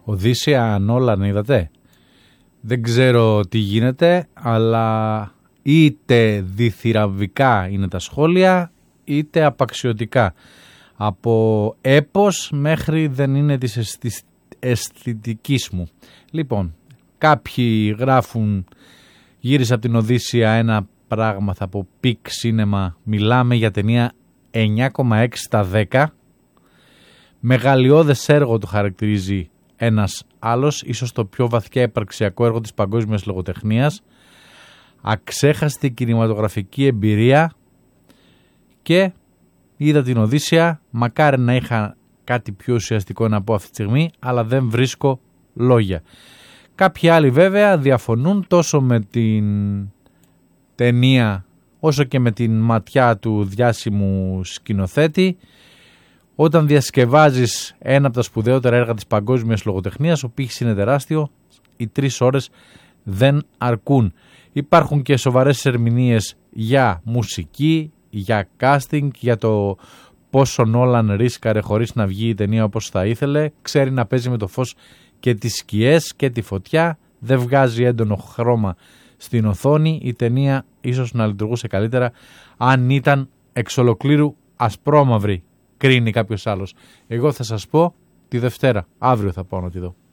Οδύσσια Νόλαν είδατε? Δεν ξέρω τι γίνεται, αλλά είτε διθυραμβικά είναι τα σχόλια, είτε απαξιωτικά. Από έπος μέχρι δεν είναι της αισθητικής μου. Λοιπόν, κάποιοι γράφουν γύρισα από την Οδύσσια ένα πράγμα, θα πω Peak Cinema, μιλάμε για ταινία 9,6 στα 10. Μεγαλειώδες έργο το χαρακτηρίζει ένας άλλος, ίσως το πιο βαθιά υπαρξιακό έργο της παγκόσμιας λογοτεχνίας, αξέχαστη κινηματογραφική εμπειρία και είδα την Οδύσσια, μακάρι να είχα κάτι πιο ουσιαστικό να πω αυτή τη στιγμή, αλλά δεν βρίσκω λόγια. Κάποιοι άλλοι βέβαια διαφωνούν τόσο με την ταινία όσο και με την ματιά του διάσημου σκηνοθέτη. Όταν διασκευάζεις ένα από τα σπουδαιότερα έργα της παγκόσμιας λογοτεχνίας, ο πύχης είναι τεράστιο, οι 3 ώρες δεν αρκούν. Υπάρχουν και σοβαρές ερμηνείες για μουσική, για casting, για το πόσο Νόλαν ρίσκαρε χωρίς να βγει η ταινία όπως θα ήθελε. Ξέρει να παίζει με το φως και τις σκιές και τη φωτιά, δεν βγάζει έντονο χρώμα στην οθόνη. Η ταινία ίσως να λειτουργούσε καλύτερα αν ήταν εξ ολοκλήρου ασπρόμαυρη, κρίνει κάποιος άλλος. Εγώ θα σας πω τη Δευτέρα, αύριο θα πάω να τη δω.